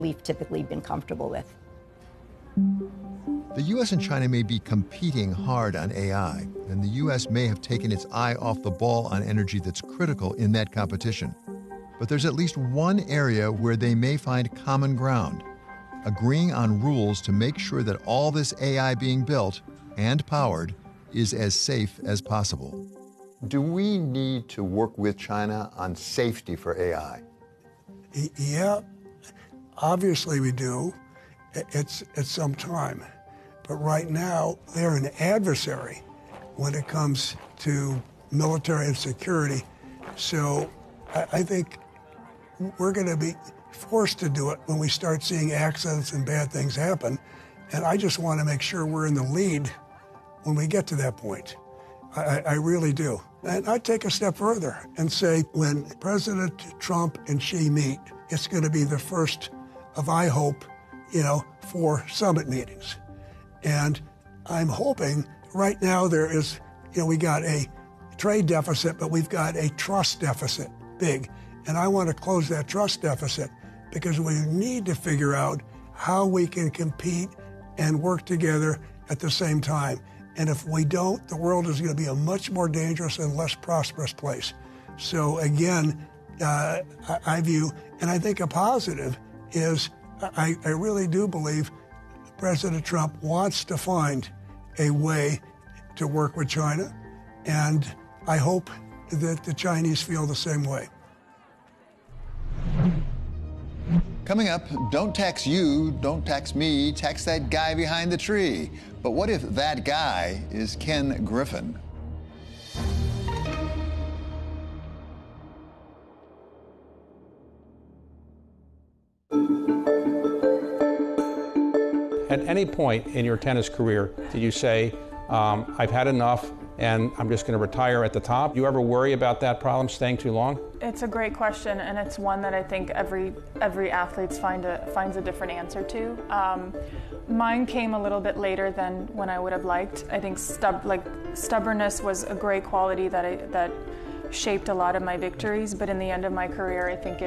we've typically been comfortable with. The U.S. and China may be competing hard on AI, and the U.S. may have taken its eye off the ball on energy that's critical in that competition. But there's at least one area where they may find common ground, agreeing on rules to make sure that all this AI being built and powered is as safe as possible. Do we need to work with China on safety for AI? Yeah, obviously we do. It's some time. But right now, they're an adversary when it comes to military and security. So I think we're going to be forced to do it when we start seeing accidents and bad things happen. And I just want to make sure we're in the lead when we get to that point. I really do. And I'd take a step further and say when President Trump and Xi meet, it's going to be the first of, I hope, 4 summit meetings. And I'm hoping right now there is, we got a trade deficit, but we've got a trust deficit, big. And I want to close that trust deficit because we need to figure out how we can compete and work together at the same time. And if we don't, the world is going to be a much more dangerous and less prosperous place. So again, I view, and I think a positive is, I really do believe President Trump wants to find a way to work with China, and I hope that the Chinese feel the same way. Coming up, don't tax you, don't tax me, tax that guy behind the tree. But what if that guy is Ken Griffin? At any point in your tennis career, did you say, I've had enough and I'm just going to retire at the top? Do you ever worry about that problem, staying too long? It's a great question, and it's one that I think every athlete finds a different answer to. Mine came a little bit later than when I would have liked. I think stubbornness was a great quality that shaped a lot of my victories, but in the end of my career, I think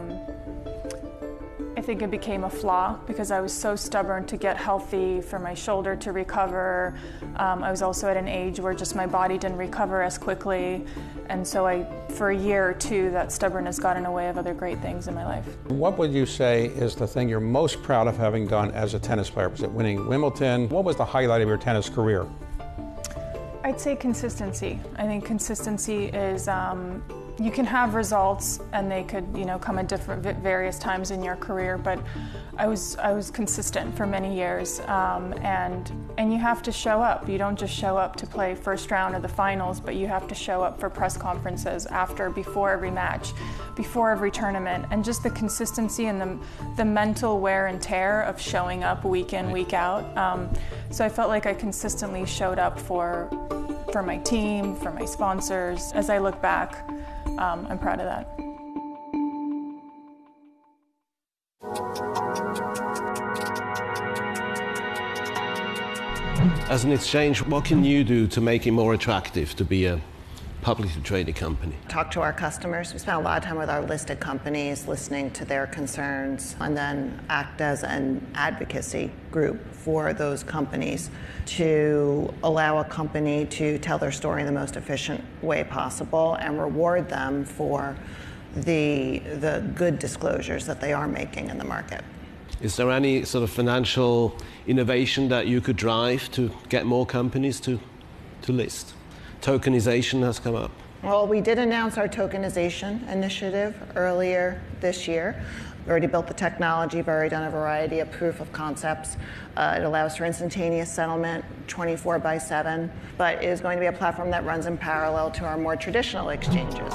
it became a flaw because I was so stubborn to get healthy, for my shoulder to recover. I was also at an age where just my body didn't recover as quickly. And so for a year or two, that stubbornness got in the way of other great things in my life. What would you say is the thing you're most proud of having done as a tennis player? Was it winning Wimbledon? What was the highlight of your tennis career? I'd say consistency. I think consistency is, you can have results and they could, come at various times in your career, but I was consistent for many years, and you have to show up. You don't just show up to play first round of the finals, but you have to show up for press conferences before every match, before every tournament, and just the consistency and the mental wear and tear of showing up week in, week out. So I felt like I consistently showed up for my team, for my sponsors. As I look back, I'm proud of that. As an exchange, what can you do to make it more attractive to be a publicly traded company? Talk to our customers. We spend a lot of time with our listed companies, listening to their concerns, and then act as an advocacy group for those companies to allow a company to tell their story in the most efficient way possible and reward them for the good disclosures that they are making in the market. Is there any sort of financial innovation that you could drive to get more companies to list? Tokenization has come up. Well, we did announce our tokenization initiative earlier this year. We already built the technology, we've already done a variety of proof of concepts. It allows for instantaneous settlement 24/7, but it is going to be a platform that runs in parallel to our more traditional exchanges.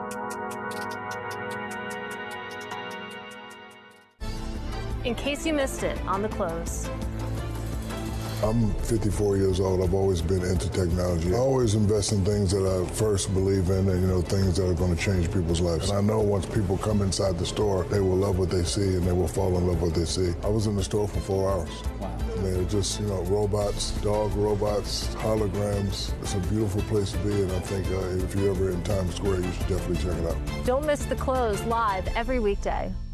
In case you missed it, on The Close. I'm 54 years old. I've always been into technology. I always invest in things that I first believe in and, things that are going to change people's lives. And I know once people come inside the store, they will love what they see and they will fall in love with what they see. I was in the store for 4 hours. Wow. I mean, it's just, robots, dog robots, holograms. It's a beautiful place to be, and I think if you're ever in Times Square, you should definitely check it out. Don't miss The Close live every weekday.